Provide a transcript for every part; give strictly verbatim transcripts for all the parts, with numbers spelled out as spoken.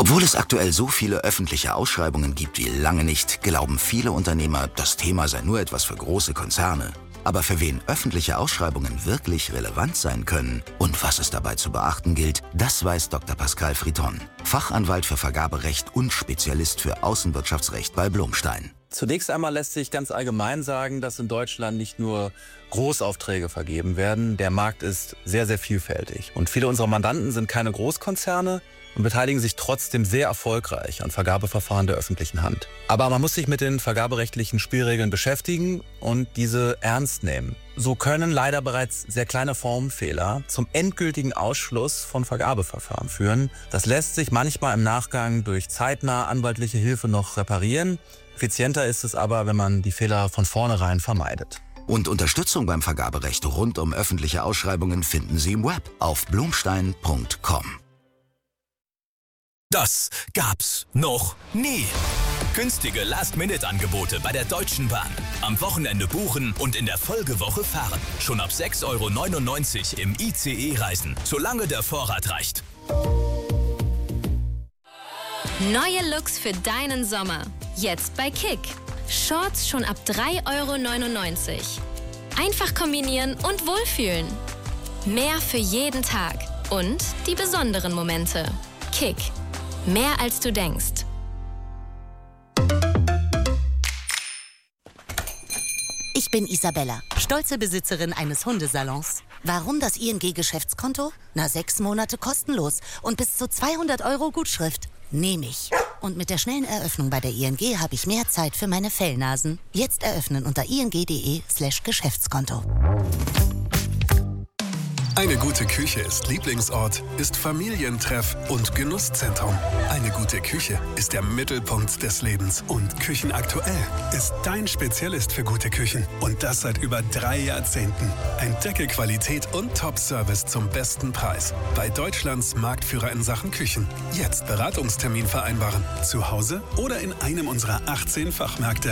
Obwohl es aktuell so viele öffentliche Ausschreibungen gibt wie lange nicht, glauben viele Unternehmer, das Thema sei nur etwas für große Konzerne. Aber für wen öffentliche Ausschreibungen wirklich relevant sein können und was es dabei zu beachten gilt, das weiß Doktor Pascal Friton, Fachanwalt für Vergaberecht und Spezialist für Außenwirtschaftsrecht bei Blumstein. Zunächst einmal lässt sich ganz allgemein sagen, dass in Deutschland nicht nur Großaufträge vergeben werden. Der Markt ist sehr, sehr vielfältig. Und viele unserer Mandanten sind keine Großkonzerne und beteiligen sich trotzdem sehr erfolgreich an Vergabeverfahren der öffentlichen Hand. Aber man muss sich mit den vergaberechtlichen Spielregeln beschäftigen und diese ernst nehmen. So können leider bereits sehr kleine Formfehler zum endgültigen Ausschluss von Vergabeverfahren führen. Das lässt sich manchmal im Nachgang durch zeitnah anwaltliche Hilfe noch reparieren. Effizienter ist es aber, wenn man die Fehler von vornherein vermeidet. Und Unterstützung beim Vergaberecht rund um öffentliche Ausschreibungen finden Sie im Web auf blumstein punkt com. Das gab's noch nie. Günstige Last-Minute-Angebote bei der Deutschen Bahn. Am Wochenende buchen und in der Folgewoche fahren. Schon ab sechs Euro neunundneunzig im I C E reisen, solange der Vorrat reicht. Neue Looks für deinen Sommer. Jetzt bei Kick. Shorts schon ab drei Euro neunundneunzig. Einfach kombinieren und wohlfühlen. Mehr für jeden Tag. Und die besonderen Momente. Kick. Mehr als du denkst. Ich bin Isabella, stolze Besitzerin eines Hundesalons. Warum das I N G-Geschäftskonto? Na, sechs Monate kostenlos und bis zu zweihundert Euro Gutschrift. Nehme ich. Und mit der schnellen Eröffnung bei der I N G habe ich mehr Zeit für meine Fellnasen. Jetzt eröffnen unter ing.de slash Geschäftskonto. Eine gute Küche ist Lieblingsort, ist Familientreff und Genusszentrum. Eine gute Küche ist der Mittelpunkt des Lebens. Und Küchenaktuell ist dein Spezialist für gute Küchen. Und das seit über drei Jahrzehnten. Entdecke Qualität und Top-Service zum besten Preis. Bei Deutschlands Marktführer in Sachen Küchen. Jetzt Beratungstermin vereinbaren. Zu Hause oder in einem unserer achtzehn Fachmärkte.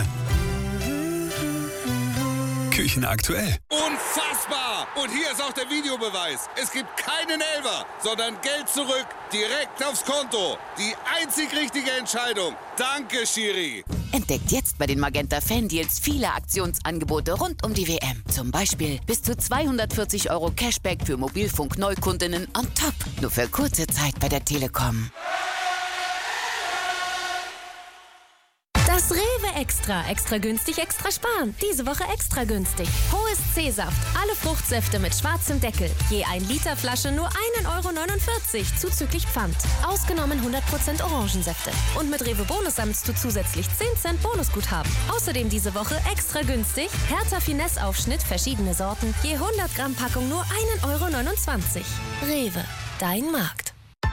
Küchenaktuell. Unfassbar! Und hier ist auch der Videobeweis. Es gibt keinen Elfer, sondern Geld zurück, direkt aufs Konto. Die einzig richtige Entscheidung. Danke, Schiri. Entdeckt jetzt bei den Magenta Fan-Deals viele Aktionsangebote rund um die W M. Zum Beispiel bis zu zweihundertvierzig Euro Cashback für Mobilfunk-Neukundinnen on top. Nur für kurze Zeit bei der Telekom. Das Rewe Extra. Extra günstig, extra sparen. Diese Woche extra günstig. Hohes C-Saft. Alle Fruchtsäfte mit schwarzem Deckel. Je ein Liter Flasche nur ein Euro neunundvierzig zuzüglich Pfand. Ausgenommen hundert Prozent Orangensäfte. Und mit Rewe Bonus sammelst du zusätzlich zehn Cent Bonusguthaben. Außerdem diese Woche extra günstig. Hertha Finesse-Aufschnitt, verschiedene Sorten. Je hundert Gramm Packung nur ein Euro neunundzwanzig. Rewe. Dein Markt.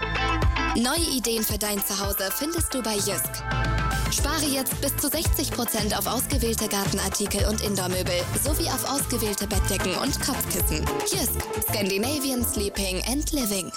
Neue Ideen für dein Zuhause findest du bei Jysk. Spare jetzt bis zu sechzig Prozent auf ausgewählte Gartenartikel und Indoormöbel sowie auf ausgewählte Bettdecken und Kopfkissen. Jysk. Scandinavian Sleeping and Living.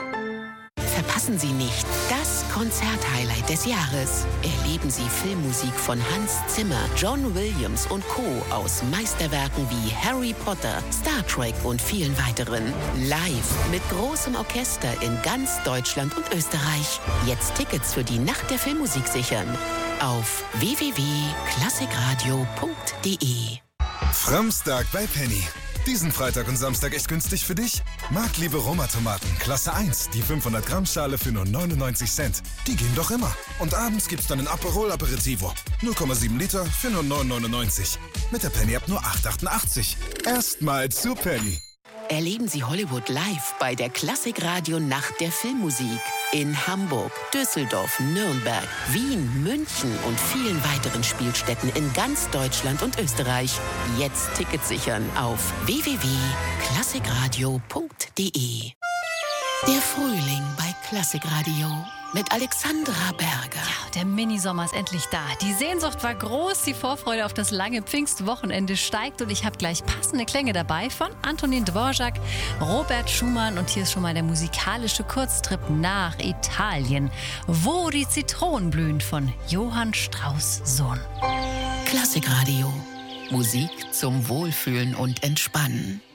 Verpassen Sie nicht das Konzerthighlight des Jahres. Erleben Sie Filmmusik von Hans Zimmer, John Williams und Co. aus Meisterwerken wie Harry Potter, Star Trek und vielen weiteren. Live mit großem Orchester in ganz Deutschland und Österreich. Jetzt Tickets für die Nacht der Filmmusik sichern. Auf w w w punkt klassikradio punkt d e. Framstag bei Penny. Diesen Freitag und Samstag echt günstig für dich? Marktliebe Roma-Tomaten, Klasse eins, die fünfhundert Gramm Schale für nur neunundneunzig Cent. Die gehen doch immer. Und abends gibt's dann ein Aperol Aperitivo. null Komma sieben Liter für nur neun neunundneunzig. Mit der Penny ab nur acht achtundachtzig. Erstmal zu Penny. Erleben Sie Hollywood live bei der Klassikradio Nacht der Filmmusik. In Hamburg, Düsseldorf, Nürnberg, Wien, München und vielen weiteren Spielstätten in ganz Deutschland und Österreich. Jetzt Tickets sichern auf w w w punkt klassikradio punkt d e. Der Frühling bei Klassikradio mit Alexandra Berger. Ja, der Minisommer ist endlich da. Die Sehnsucht war groß, die Vorfreude auf das lange Pfingstwochenende steigt und ich habe gleich passende Klänge dabei von Antonin Dvorak, Robert Schumann und hier ist schon mal der musikalische Kurztrip nach Italien, wo die Zitronen blühen von Johann Strauss Sohn. Klassikradio. Musik zum Wohlfühlen und Entspannen.